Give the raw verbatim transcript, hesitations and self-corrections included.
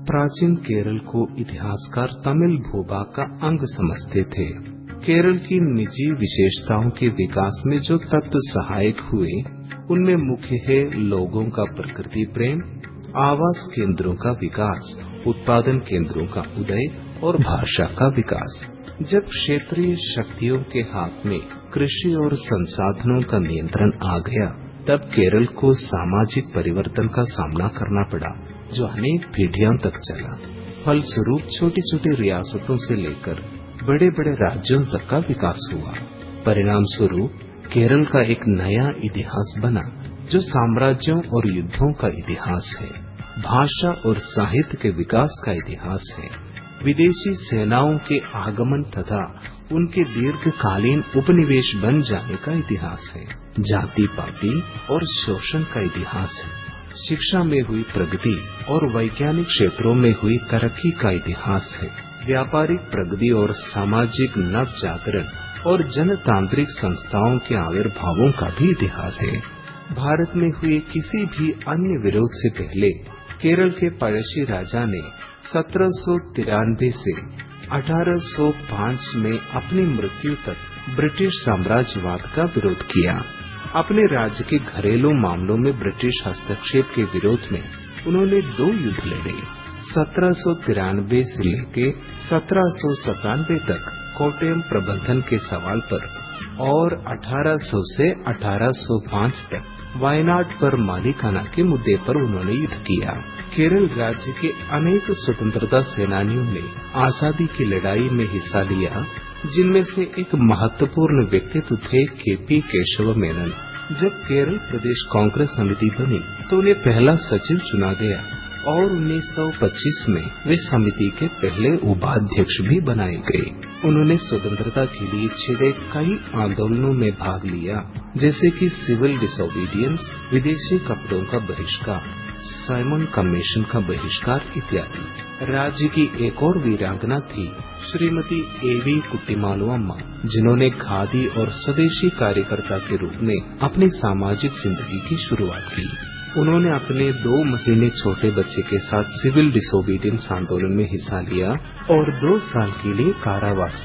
प्राचीन केरल को इतिहासकार तमिल भूभाग का अंग समझते थे। केरल की निजी विशेषताओं के विकास में जो तत्व सहायक हुए उनमें मुख्य है लोगों का प्रकृति प्रेम, आवास केंद्रों का विकास, उत्पादन केंद्रों का उदय और भाषा का विकास। जब क्षेत्रीय शक्तियों के हाथ में कृषि और संसाधनों का नियंत्रण आ गया तब केरल को सामाजिक परिवर्तन का सामना करना पड़ा जो अनेक पीढ़ियों तक चला। फलस्वरूप छोटी छोटी रियासतों से लेकर बड़े बड़े राज्यों तक का विकास हुआ। परिणाम स्वरूप केरल का एक नया इतिहास बना जो साम्राज्यों और युद्धों का इतिहास है, भाषा और साहित्य के विकास का इतिहास है, विदेशी सेनाओं के आगमन तथा उनके दीर्घकालीन उपनिवेश बन जाने का इतिहास है, जाति पाति और शोषण का इतिहास है, शिक्षा में हुई प्रगति और वैज्ञानिक क्षेत्रों में हुई तरक्की का इतिहास है, व्यापारिक प्रगति और सामाजिक नव जागरण और जनतांत्रिक संस्थाओं के आविर्भावों का भी इतिहास है। भारत में हुए किसी भी अन्य विरोध से पहले केरल के पड़ोसी राजा ने सत्रह सौ तिरानवे से अठारह सौ पाँच में अपनी मृत्यु तक ब्रिटिश साम्राज्यवाद का विरोध किया। अपने राज्य के घरेलू मामलों में ब्रिटिश हस्तक्षेप के विरोध में उन्होंने दो युद्ध लड़े। सत्रह सौ तिरानवे से लेकर सत्रह सौ सतानवे तक कोट्टयम प्रबंधन के सवाल पर और अठारह सौ से अठारह सौ पाँच तक वायनाड पर मालिकाना के मुद्दे पर उन्होंने युद्ध किया। केरल राज्य के अनेक स्वतंत्रता सेनानियों ने आजादी की लड़ाई में हिस्सा लिया, जिनमें से एक महत्वपूर्ण व्यक्तित्व थे के पी केशव मेनन। जब केरल प्रदेश कांग्रेस समिति बनी तो उन्हें पहला सचिव चुना गया और उन्नीस सौ पच्चीस में वे समिति के पहले उपाध्यक्ष भी बनाए गए। उन्होंने स्वतंत्रता के लिए छिड़े कई आंदोलनों में भाग लिया, जैसे कि सिविल डिसोबीडियंस, विदेशी कपड़ों का बहिष्कार, साइमन कमीशन का बहिष्कार इत्यादि। राज्य की एक और वीरांगना थी श्रीमती एवी कुट्टीमालुअम्मा, जिन्होंने खादी और स्वदेशी कार्यकर्ता के रूप में अपनी सामाजिक जिंदगी की शुरुआत की। उन्होंने अपने दो महीने छोटे बच्चे के साथ सिविल डिसोबीडियंस आंदोलन में हिस्सा लिया और दो साल के लिए कारावास